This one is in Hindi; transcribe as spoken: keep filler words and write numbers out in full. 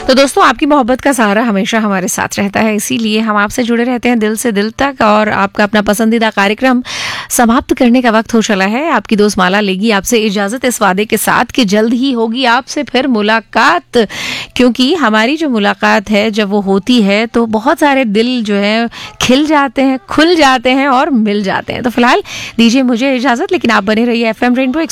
तो दोस्तों, आपकी मोहब्बत का सहारा हमेशा हमारे साथ रहता है, इसीलिए हम आपसे जुड़े रहते हैं दिल से दिल तक। और आपका अपना पसंदीदा कार्यक्रम समाप्त करने का वक्त हो चला है। आपकी दोस्त माला लेगी आपसे इजाजत इस वादे के साथ कि जल्द ही होगी आपसे फिर मुलाकात, क्योंकि हमारी जो मुलाकात है जब वो होती है तो बहुत सारे दिल जो है खिल जाते हैं, खुल जाते हैं और मिल जाते हैं। तो फिलहाल दीजिए मुझे इजाजत, लेकिन आप बने रहिए एफ एम रेनबो